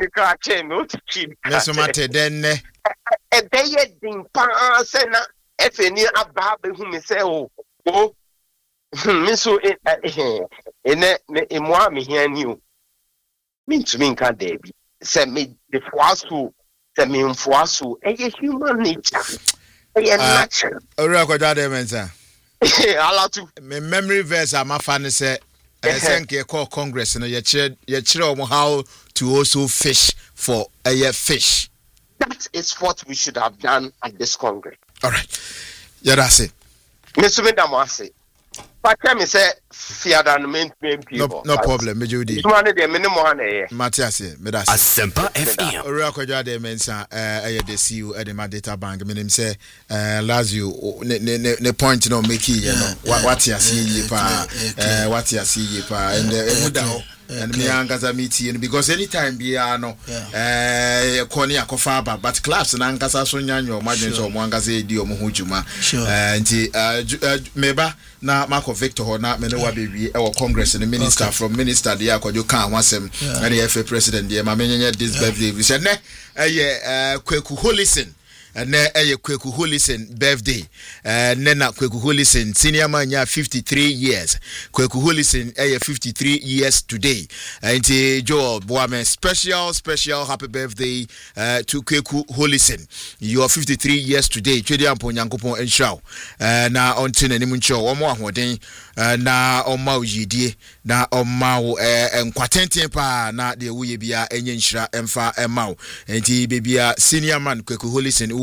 so mate den ne e be ye din pa se na e fe ni aba be hu me se o o me so e ene e mo am hia ni o me ntumi nka da bi se me de foaso se me mfoaso e ye human nature e ye natural ora ko da de mensa ala tu me memory verse amafa ne se I think you call Congress and you you how to also fish for a fish. That is what we should have done at this Congress. All right. Yeah, that's it. Mister Mindamasi. But tell me, say, fear than main people. No, no problem, me Judy. One of the minimum here. Matthias, me that's Asempa F M. Ora ko jade mensa eh the C E O at my data bank. Me name say eh Lazio ne ne ne point no make you know. What you see pa eh what you see pa and eh and me angaza meeting because anytime be no eh koni akofa ba but class na angaza so nyanyo imagine so mo angaza edi omo ho djuma eh nti meba na Marco Victor ho na me ne wa bewie e wo congress the minister okay. From minister there akwajo kan wasem na the F A president there ma menye this birthday we said ne eh Kweku Holison and na eh Kweku Holison birthday eh na Kweku Holison senior man ya fifty-three years Kweku Holison eh fifty-three years today nti Joel Boame special special happy birthday uh, to Kweku Holison. You are fifty-three years today twedi ampo nyankopon enshaw eh na onte na nimu ncho omo ahoden na oma yidie na oma wo enkwatenten pa na de wuye bia enye nhira emfa emaw nti bebia senior man Kweku Holison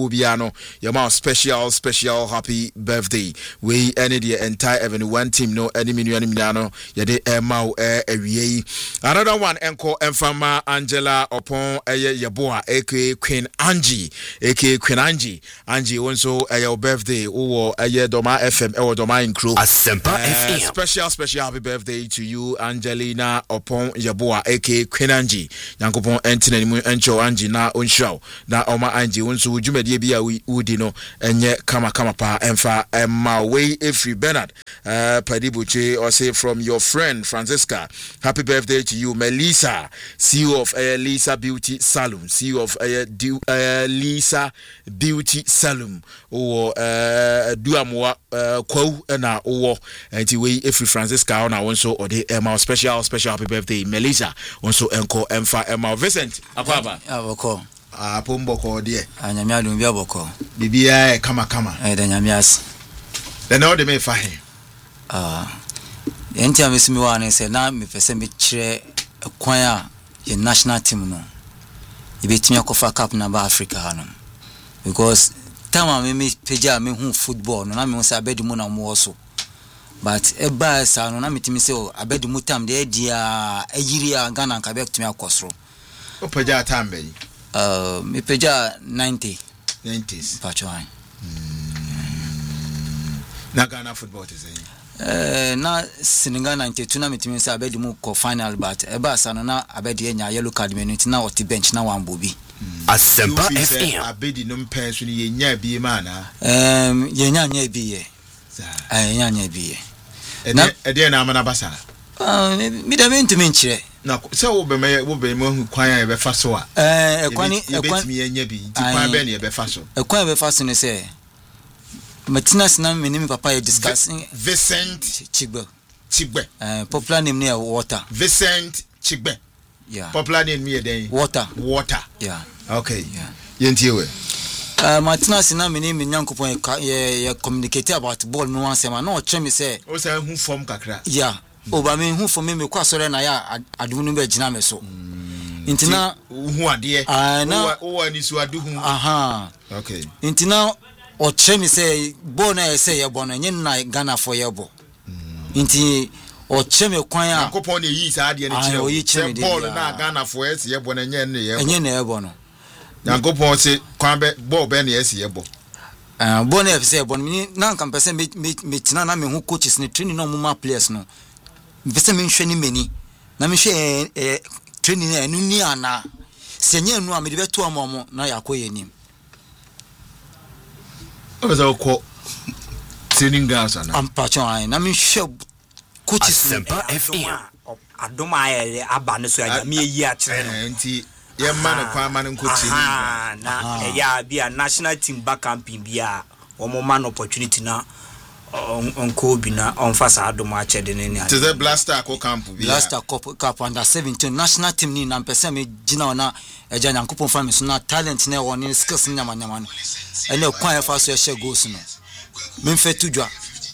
Ubiano, your special, special happy birthday. We ended the entire even one team, no any million Milano, Yade Emma Erie. Another one, Enko Enfama Angela upon Aya Yaboa, aka Queen Angie, aka Queen Angie. Angie also a your birthday, or a year Doma F M or Doma in crew. Asempa F M. Special, special happy birthday to you, Angelina upon Yaboa, aka Queen Angie. Yankopon Anthony Encho Angie na unshow. Na Oma Angie, unso Jumedi Bia Udino, and yet Kama Kama Pa, Emfa, Emma Way, Ifri Bernard, uh, Padibuche, or say from your friend Francisca. Happy birthday to you, Melissa, C E O of uh, Lisa Beauty Salon, C E O of uh, du, uh, Lisa Beauty Salon, or uh, Duamwa Quo and our or anti-way Ifri Francisca on our so or the Emma special, special happy birthday, Melissa, also Enko Emfa Emma Vincent, Aquaba, Aboko, Ah, Pumboko, dear, and Yamiadu Biaboko, Bibia, Kama Kama, and then Yamias. then all the may find. Ah, the entire Miss Miwan said, now me for semi chair a choir, your national team. No, you beat me a coffee cup number Africa, Hanum, because time I me Peja me who football, no, I mean, I bet the moon and more so. But a bias, I don't know me so. I bet the mutam the idea a year Ghana can back to me a costro. Oh, Peja Tambe, Uh, me Peja ninety, nineties, Pachuan. na Ghana football is saying. Uh, na Senegal ninety-two na mitimi say abedi mu ko final but e ba sa no na abedi enya yellow card minute na oti bench na wan bobi. Asempa F M. Abedi no mpenso ni yenya bi ma na. Um yenya nya bi ye. Eh yenya nya bi ye. Na e de na amana basa. Ah mi da mentumi nchire. Na se wo be me wo be mo kwan ya be fa so a. Eh e kwani e kwan mi yenya bi ti kwan be na e be fa so. E kwan be fa so ne say Matinas na me name papa discussing Vincent Chigbe. Chigbe. Uh, popular name near Water. Vincent Chigbe. Yeah. Popular name me then. Water. Water. Yeah. Okay. Yeah. Yentiewe. Uh, Matinas na me name Nyankopon ye communicate about ball no one say ma no che me say. O say hu form kakra. Yeah. Oba me hu form me kwa sore na ya adum no be gina me so. Intina hu ade. Ah na o wa ni su adu hu. Aha. Okay. Intina o che me say ball na say ye ball na nyen na Ghana for ye ball. Inti o che me kwan a Yakopon na yi sa ade na kire. Ball na Ghana for ye ye ball na nyen na ye. Enyen na ye ball no. Yakopon say kwan be ball be na ye se ye ball. Ah ball na say ball ni na kan pese me me tina na me hu coaches ni training no muma players no. Pese me hwe ni meni. Na me hwe eh training na enu ni ana. Senye enu a me de beto amomo na yakoye nim. Ozo ko training grounds ana. Ampacho ai na me hwe coaches Asempa F M. Adoma aye aba ne so ya me yi a kire no. Nti ye ma no kwa ma no nko Ah na e ya bia national team back camping bia omo man opportunity na onko bi na onfa sa adoma a chede ne ne. It is a blaster ko camp bia. Blaster cup cup under seventeen national team ni na pese me gina na eja Nyankopon fa me so na talent na won ni skills nyama nyama no. Ene kwan fa so e share goals no. Me mfe tudwa.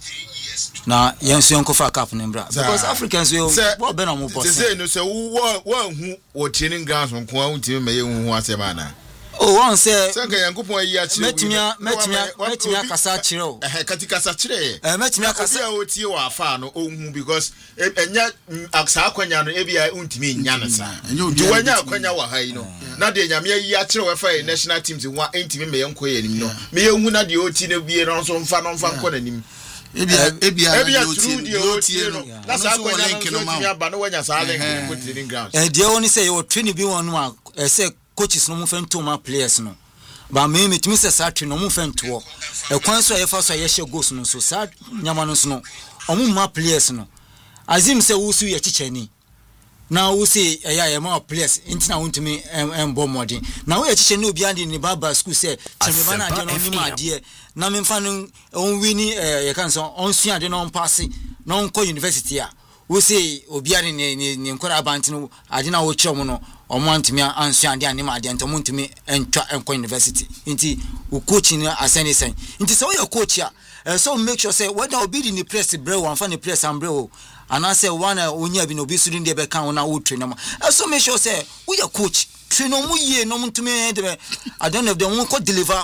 Na yenso yonko fa cup no bra. Because Africans we what be na mo boss. Say no say wo wo hu wo training grounds nko a untimi me ye hu asem ana. Oh one say Sanka Yankopon yi a chire. Metimia metimia metimia kasa chire o. Eh katika sa chire. Eh metimia kasa o tie wa afa no ohun because enya aksa akwanya no e bia untimi nya no sa. Di wanya akwanya wa hai no. Na de nyame yi a chire we fa national teams nwa entimi me yenko ye nim no. Me ye hu na de oti na bie no so mfa no mfa nko nanim. Ebia ebia ebia true de oti no. Na sa akwanya no so nya ba no wanya sa link ko training grounds. Eh de oni say you training bi won no a say coaches no mo fento ma players no ba me metimi se sa twe no mo fento e kwan so ye fa so ye hye goals no so sa nyama no so no omo ma players no azim se wo su ye chichani na wo se e ya ye ma players intina wontimi embo modern na wo ye chichani obi ande ni baba school se cheme ba na ade no ni ma ade na me mfa no on wini ye kan so on sua ade no on pass na on ko university a wo se obi ade ni ni nkora abanti no ade na wo kire mo no omantimi ansuan de anima ade ntomo ntimi entwa enko university nti wo coach ni asani sen nti so your coach a so make sure say whether obi di ni press bre wan fa ni press ambre o ana say one onya bi no bi sudin de be kan na wo train am so make sure say we your coach train no mu ye no ntimi de I don't know if they won ko deliver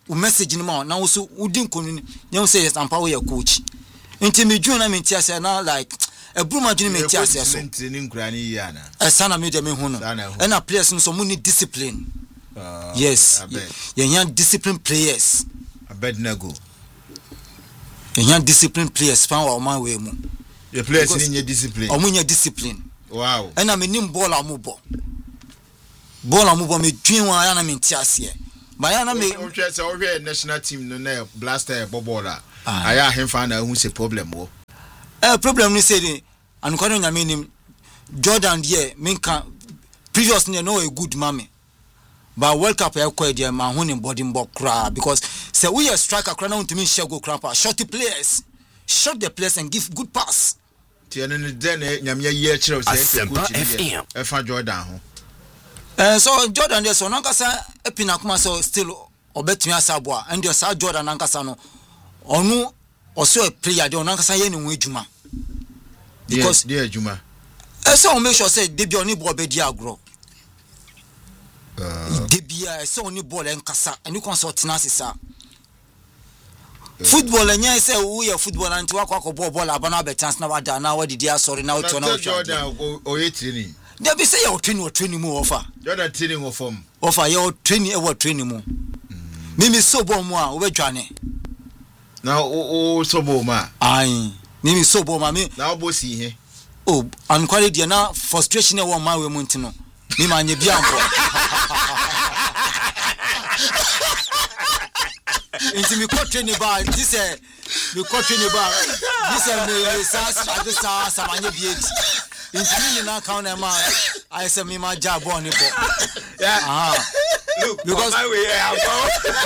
o message no ma na wo so udin konu you say yes ampa wo your coach nti me dwon na me ntia say na like e bruma dwon me ntia say so training krani yana e sana me de me hu no e na players no so mu ni discipline yes you yan discipline players Abednego you yan discipline players fan wa man we mu the players ni discipline o mu nya discipline wow e na me nim ball amubo ball amubo me dwon wa ya na me ntia say ba ya na me o hwe say o hwe national team no na blaster bobola aya hemfa na hu se problem wo eh problem ni say ni anukwane nyame nim Jordan there me kan previous no a good mommy but World Cup ya kwa dia ma hu ni body mbo kra because say we a striker kra na untimi share go kra pa short players short the players and give good pass tiene ni den nyame ye kire say coach ni e fa Jordan ho eh so Jordan there so nankasa epina kuma so still obetumi asabo and your sa Jordan nankasa no onu oso a player de nankasa ye ni hu adwuma because dey adwuma e so make sure say dey be oni ball be di agro uh dey be e so oni ball enkasa eni consult na sisa football enya say we ya football anti wa kwa ball ball abana be chance na wada na wadi dia sorry na we to na Jordan o ye training dey be say your training or training mu offer Jordan training o form offer your training e what training mu mimi so ball mu a we dwane na o so ball ma ai mimi so ball ma me na o bosi he oh ankwale dia na frustration e wo ma we mu ntino mi ma anye bia mbo inti mi ko training ba this eh mi ko training ba this eh me sa sa sa sa manye bia inti ni na count na ma I say mi ma ja ball ni bo yeah ah look because my way I go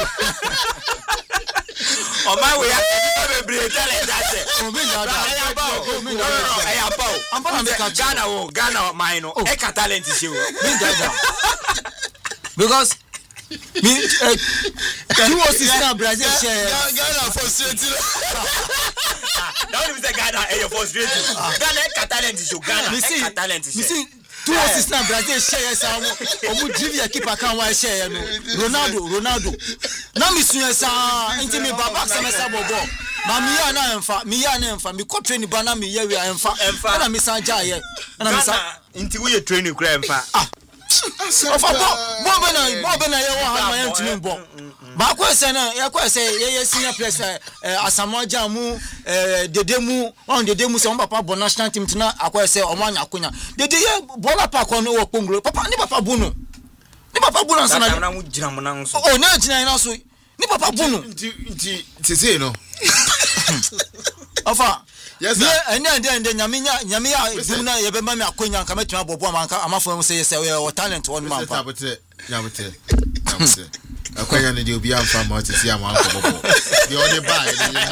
on my way I be tell that o mi na da o mi na I am pow am pa na ka Ghana o Ghana mine no e ka talent show mi da da because me two was is na Brazil share Ghana frustrated now we say Ghana e frustrated Ghana e ka talent show Ghana e ka talent show me see two was is na Brazil share sa mo o mu trivia keeper kan wa share no Ronaldo Ronaldo na mi sun sa nti mi baba semester bobo ma mi ya na emfa mi ya na emfa mi ko train ba na mi ya wi emfa na mi san ja ye na mi san nti we training kura emfa ah of a bo bo na bo bo na ye wo ha ma ntimi bo ba ko se na ye ko se ye ye senior player asamoja mu dede mu on dede mu se on papa bo national team tina akwa se o ma nya akonya dede ye bola pa ko no wo pongro papa ni papa bunu ni papa bunu ansa na na mu jina mu nan so o na jina na so ni papa bunu nti nti tese no afa yes sir ene ende ende nyame nya nyame ya dum na ye be ma me akonya nka metuma bobo amanka amafo mu se ye se o talent won man pa tabote nyabote nyabote akonya ne de obi amfa ma tisi ama anko bobo de o de ba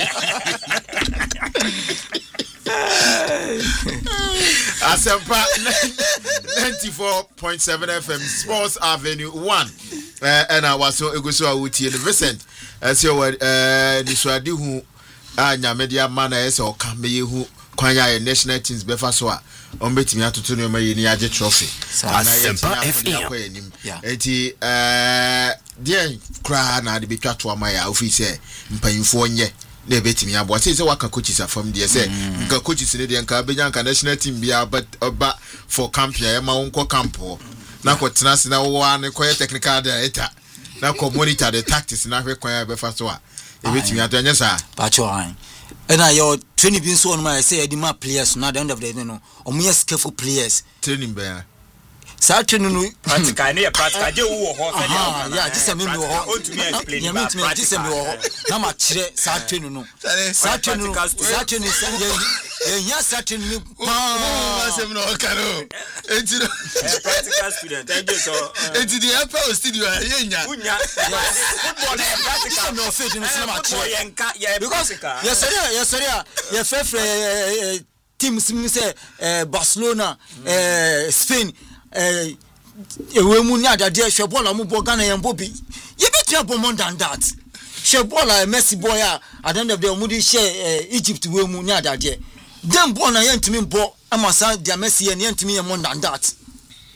Asempa ninety-four point seven F M Sports Avenue one and I was so eguso awuti the Vincent as you were eh niswadi hu anya media man ese o ka meye hu kwanya ye national teams befa so a on betimi atoto no ma ye ni age trophy Asempa F M eti eh dia kra na de betwa to ama ya ofi se mpanyimfo nye na betimi abo say say waka coaches afam de say nka coaches ne de nka benya nka national team bia but oba for camp ya ma wonko camp na ko tena se na wo an ko technical director na ko monitor the tactics na hwe kwan befa so a e betimi ato anya sa pa cho an ena your training bin so on my say e di ma players na the end of the day no omo skillful players training be sa training no practical ne practical je wo ho se ya ya just me me wo ho o to me explain ya me to me just me wo ho na ma kire sa training no sa training sa training sa ya ya sa training pa asem no karo enti practical student e je so enti di apa o studio ya nya unya football e practical me offer no se ma kire yenka ya practical ya sorry ya sorry ya fefre team sim say Barcelona Spain eh ewe mu ni adade hwe ball amu bo Ghana yen bobi ye betua bo more than that hwe ball Messi boy a at the end of the day mu di share Egypt we mu ni adade dem ball na yen timi bo amasa dia Messi yen yen timi yen more than that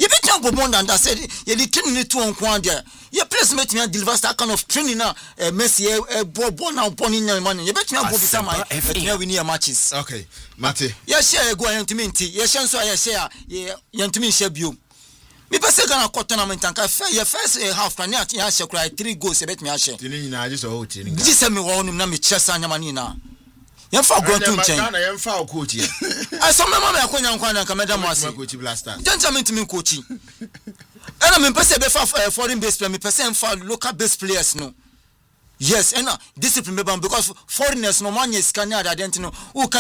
You bet you go more than that. Said you the training to on kwan there. You place me to deliver that kind of training now. Messi eh born now born in money. You bet you go be some eh we need matches. Okay, Mate. Yes, share go and to me. Yes, so I share. Yeah, you to me share you. Me pese Ghana court tournament and your first half plan ya ya share cry three goals. You bet me I share. Tini na just a whole thing. This say me wo na me chesa nyamani na. Yem fa go to nchen. Ghana yem fa coach here. I saw my mama akonya nkwa na kameda mo ase. Coach Blaster. Gentlemen to me coach. And I mean pese be fa foreign based player, me pese fa local based players no. Yes, and discipline because foreigners no man is can identity no who can